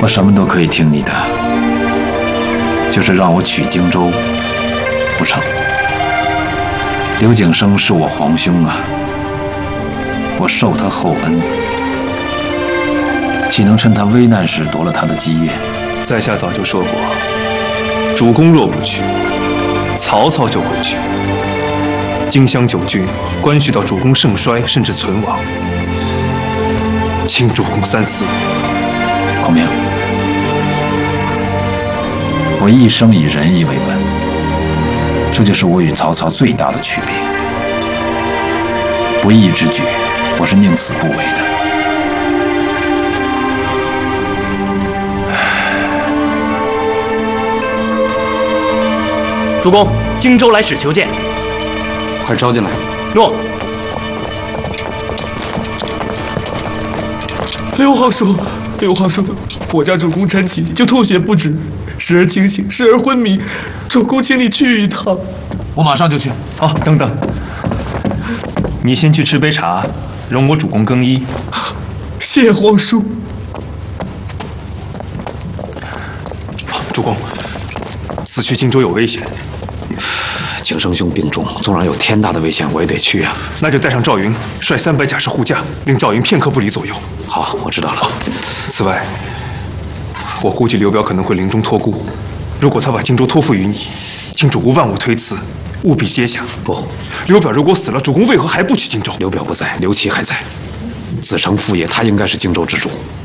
我什么都可以听你的，就是让我取荆州，不成。刘景升是我皇兄啊，我受他厚恩，岂能趁他危难时夺了他的基业？ 在下早就说过，主公若不去，曹操就会去。荆襄9郡关系到主公盛衰甚至存亡，请主公三思。 孔明，我一生以仁义为本，这就是我与曹操最大的区别。不义之举，我是宁死不为的。 主公，荆州来使求见。 快招进来。 诺。 刘皇叔，刘皇叔，我家主公沾起就吐血不止，时而清醒，时而昏迷。主公，请你去一趟。 我马上就去。 啊，等等，你先去吃杯茶，容我主公更衣。 谢皇叔。 主公，此去荆州有危险。 景升兄病重，纵然有天大的危险，我也得去啊。 那就带上赵云，率300甲士护驾，令赵云片刻不离左右。 好，我知道了。 此外，我估计刘表可能会临终托孤，如果他把荆州托付于你，请主公万勿推辞，务必接下。 不， 刘表如果死了，主公为何还不去荆州？ 刘表不在，刘琦还在。子承父业，他应该是荆州之主。